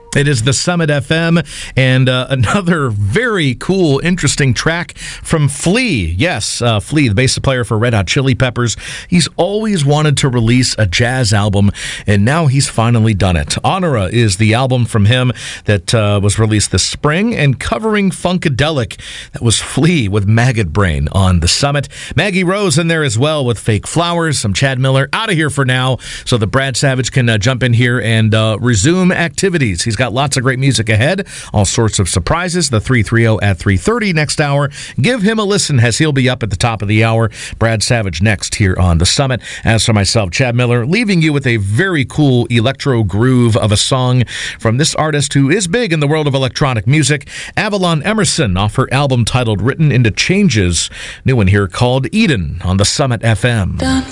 It is the Summit FM, and another very cool, interesting track from Flea. Yes, Flea, the bass player for Red Hot Chili Peppers. He's always wanted to release a jazz album, and now he's finally done it. Honora is the album from him that was released this spring, and covering Funkadelic, that was Flea with Maggot Brain on the Summit. Maggie Rose in there as well with Fake Flowers. I'm Chad Miller, out of here for now, so that Brad Savage can jump in here and resume activities. He's got lots of great music ahead, all sorts of surprises. The 330 at 3:30 next hour. Give him a listen as he'll be up at the top of the hour. Brad Savage next here on the Summit. As for myself, Chad Miller, leaving you with a very cool electro groove of a song from this artist who is big in the world of electronic music, Avalon Emerson, off her album titled Written into Changes. New one here called Eden on the Summit FM.